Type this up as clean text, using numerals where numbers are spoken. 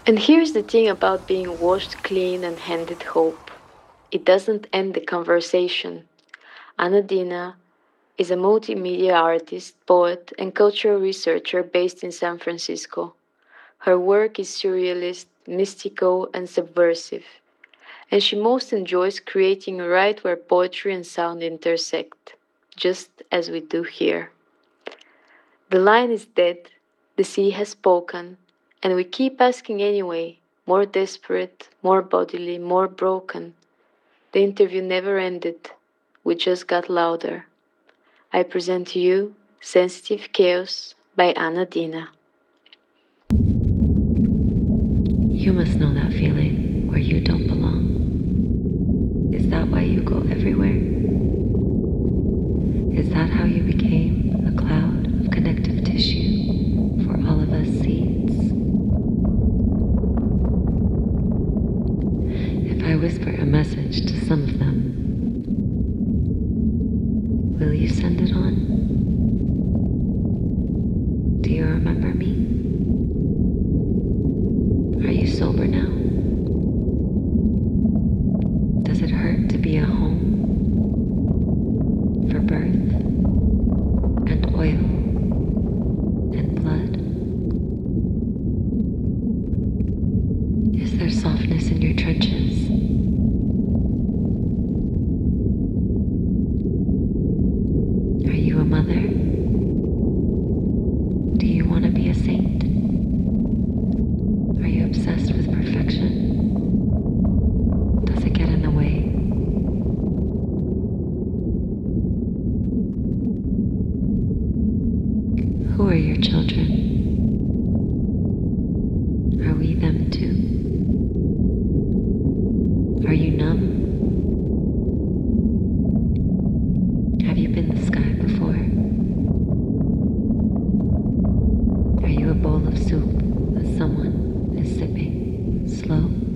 And here's the thing about being washed clean and handed hope. It doesn't end the conversation. Anna Dina is a multimedia artist, poet, and cultural researcher based in San Francisco. Her work is surrealist, mystical, and subversive, and she most enjoys creating right where poetry and sound intersect, just as we do here. The line is dead, the sea has spoken, and we keep asking anyway, more desperate, more bodily, more broken. The interview never ended, we just got louder. I present to you Sensitive Chaos by Anna Dina. You must know that feeling where you don't belong. Is that why you go everywhere? Is that how you became a cloud of connective tissue for all of us seeds? If I whisper a message to some of them, will you send it on? Do you remember me? Are you sober now? Does it hurt to be a home for birth and oil and blood? Is there softness in your trenches? Are you a mother? Do you want to be a saint? Are you obsessed with perfection? Does it get in the way? Who are your children? Are we them too? Are you numb? Have you been the sky before? Are you a bowl of soup that someone is sipping slow?